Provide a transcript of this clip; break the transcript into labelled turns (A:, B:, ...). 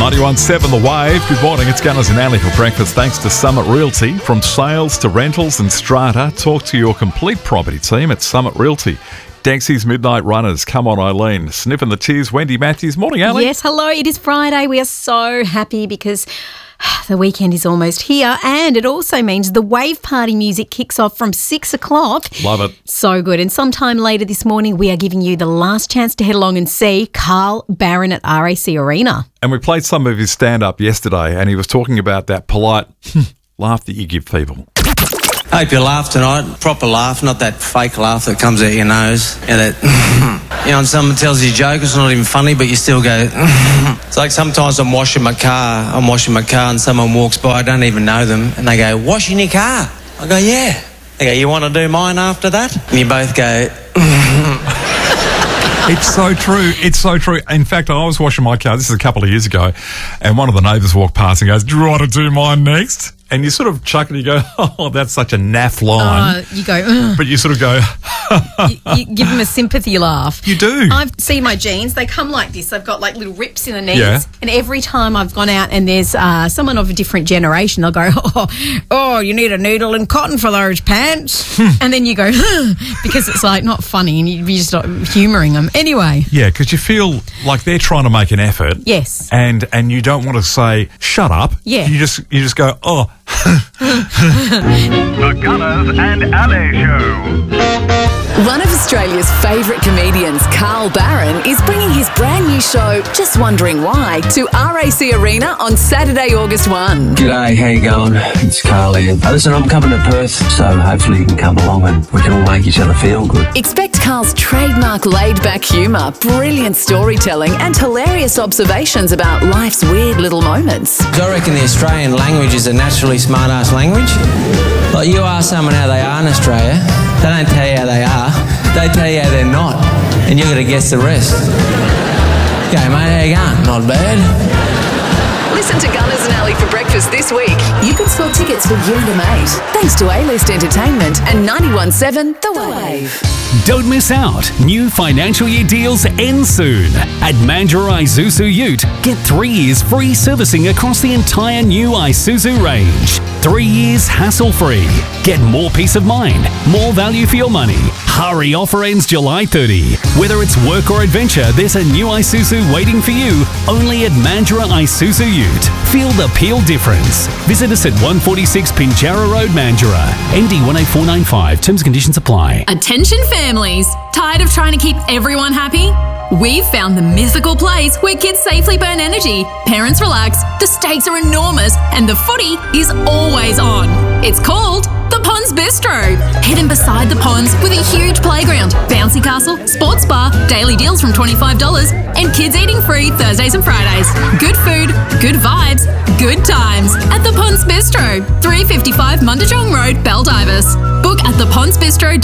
A: 91.7 The Wave. Good morning, it's Gunners and Ali for breakfast. Thanks to Summit Realty. From sales to rentals and strata, talk to your complete property team at Summit Realty. Dexy's Midnight Runners. Come on, Eileen. Sniffing the tears. Wendy Matthews. Morning, Ali.
B: Yes, hello. It is Friday. We are so happy because the weekend is almost here, and it also means the Wave Party music kicks off from 6 o'clock.
A: Love it.
B: So good. And sometime later this morning, we are giving you the last chance to head along and see Carl Barron at RAC Arena.
A: And we played some of his stand-up yesterday, and he was talking about that polite laugh that you give people.
C: Hope you laugh tonight. Proper laugh, not that fake laugh that comes out your nose. And that, when someone tells you a joke, it's not even funny, but you still go, It's like sometimes I'm washing my car and someone walks by, I don't even know them, and they go, washing your car? I go, yeah. They go, you want to do mine after that? And you both go,
A: It's so true. It's so true. In fact, I was washing my car, this is a couple of years ago, and one of the neighbours walked past and goes, do you want to do mine next? And you sort of chuckle and you go, oh, that's such a naff line.
B: You go, ugh.
A: But you sort of go...
B: you give them a sympathy laugh.
A: You do.
B: I've seen my jeans. They come like this. They've got like little rips in the knees.
A: Yeah.
B: And every time I've gone out and there's someone of a different generation, they'll go, oh, you need a needle and cotton for those pants. And then you go, because it's like not funny and you just start humouring them. Anyway.
A: Yeah, because you feel like they're trying to make an effort.
B: Yes.
A: And you don't want to say, shut up.
B: Yeah.
A: You just go, oh.
D: The Gunners and Ali Show.
E: One of Australia's favourite comedians, Carl Barron, is bringing his brand new show, Just Wondering Why, to RAC Arena on Saturday, August 1.
F: G'day, how you going? It's Carl here. Listen, I'm coming to Perth, so hopefully you can come along and we can all make each other feel good.
E: Expect Carl's trademark laid-back humour, brilliant storytelling and hilarious observations about life's weird little moments.
C: I reckon the Australian language is a naturally smart-ass language. Like, you ask someone how they are in Australia, they don't tell you how they are, they tell you how they're not, and you've got to guess the rest. Okay, mate, how you going? Not bad.
E: Listen to Gunners and Ali for breakfast this week. You can score tickets for you and a mate, thanks to A-List Entertainment and 91.7 The Wave.
G: Don't miss out. New financial year deals end soon. At Mandurah Isuzu Ute, get 3 years free servicing across the entire new Isuzu range. 3 years hassle-free. Get more peace of mind, more value for your money. Hurry, offer ends July 30. Whether it's work or adventure, there's a new Isuzu waiting for you only at Mandurah Isuzu Ute. Feel the peel difference. Visit us at 146 Pinjarra Road, Mandurah. ND 18495. Terms and conditions apply.
H: Attention families! Tired of trying to keep everyone happy? We've found the mythical place where kids safely burn energy, parents relax, the stakes are enormous, and the footy is always on. It's called the Ponds Bistro. Hidden beside the ponds with a huge playground, bouncy castle, sports bar, daily deals from $25, and kids eating free Thursdays and Fridays. Good food, good vibes, good times at the Ponds Bistro, 355 Mundajong Road, Baldivis. Book at thepondsbistro.com.